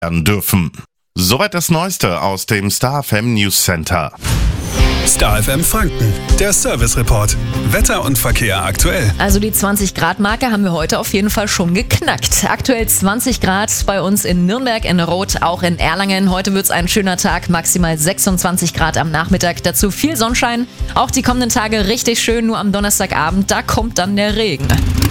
dürfen. Soweit das Neueste aus dem Star FM News Center. Star FM Franken, der Service Report. Wetter und Verkehr aktuell. Also die 20-Grad-Marke haben wir heute auf jeden Fall schon geknackt. Aktuell 20 Grad bei uns in Nürnberg, in Roth, auch in Erlangen. Heute wird es ein schöner Tag, maximal 26 Grad am Nachmittag. Dazu viel Sonnenschein. Auch die kommenden Tage richtig schön, nur am Donnerstagabend, da kommt dann der Regen.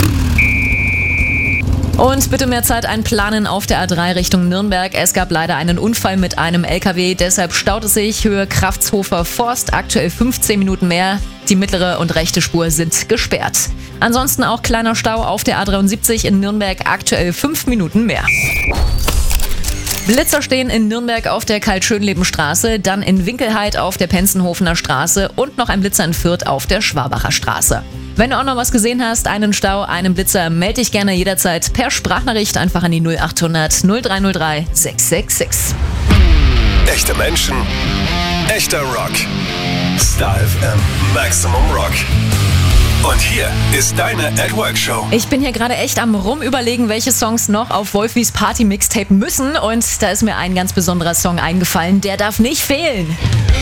Und bitte mehr Zeit einplanen auf der A3 Richtung Nürnberg. Es gab leider einen Unfall mit einem LKW, deshalb staut es sich Höhe Kraftshofer Forst. Aktuell 15 Minuten mehr. Die mittlere und rechte Spur sind gesperrt. Ansonsten auch kleiner Stau auf der A73 in Nürnberg. Aktuell 5 Minuten mehr. Blitzer stehen in Nürnberg auf der Karl-Schönleben-Straße, dann in Winkelheit auf der Penzenhofener Straße und noch ein Blitzer in Fürth auf der Schwabacher Straße. Wenn du auch noch was gesehen hast, einen Stau, einen Blitzer, melde dich gerne jederzeit per Sprachnachricht einfach an die 0800 0303 666. Echte Menschen, echter Rock. Star FM Maximum Rock. Und hier ist deine At Work Show. Ich bin hier gerade echt am Rumüberlegen, welche Songs noch auf Wolfis Party Mixtape müssen. Und da ist mir ein ganz besonderer Song eingefallen, der darf nicht fehlen.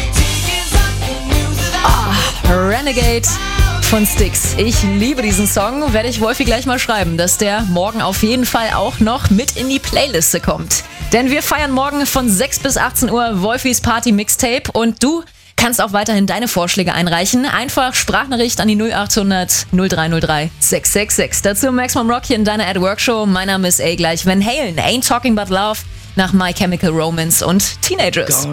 Renegade von Styx. Ich liebe diesen Song, werde ich Wolfi gleich mal schreiben, dass der morgen auf jeden Fall auch noch mit in die Playliste kommt. Denn wir feiern morgen von 6 bis 18 Uhr Wolfis Party Mixtape und du kannst auch weiterhin deine Vorschläge einreichen. Einfach Sprachnachricht an die 0800 0303 666. Dazu Maximum Rock hier in deiner At Work Show. Mein Name ist gleich Van Halen. Ain't Talking But Love nach My Chemical Romance und Teenagers.